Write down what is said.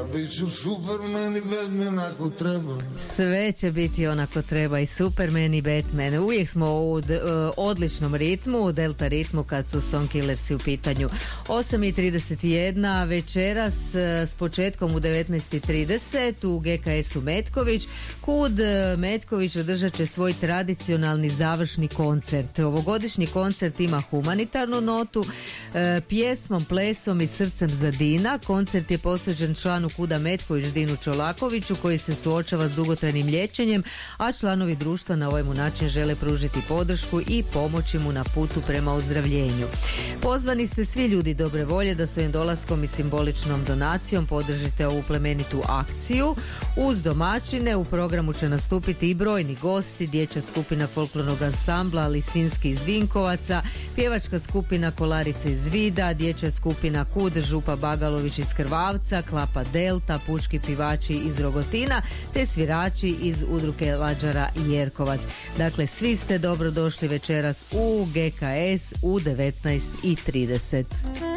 bit ću Superman i Batman ako treba. Sve će biti onako treba, i Superman i Batman. Uvijek smo u odličnom ritmu, u delta ritmu kad su Song Killersi u pitanju. 8:31 večeras s početkom u 19:30 u GKS-u Metković. KUD Metković održat će svoj tradicionalni završni koncert. Ovogodišnji koncert ima humanitarnu notu, pjesmom, plesom i srcem za Dina. Koncert je posvećen članu KUD-a Metković Dinu Čolakoviću koji se suočava s dugotrajnim liječenjem, a članovi društva na ovaj mu način žele pružiti podršku i pomoći mu na putu prema ozdravljenju. Pozvani ste svi ljudi dobre volje da svojim dolaskom i simboličnom donacijom podržite ovu plemenitu akciju. Uz domaćine u programu će nastupiti i brojni gosti, dječja skupina folklornog ansambla Lisinski iz Vinkovaca, pjevačka skupina Kolarice iz Vida, dječja skupina KUD Župa Bagalović iz Krvavca, Klapa Delta, pučki pivači iz Rogotina te svirači iz udruge Lađara i Jerkovac. Dakle, svi ste dobrodošli večeras u GKS u 19:30.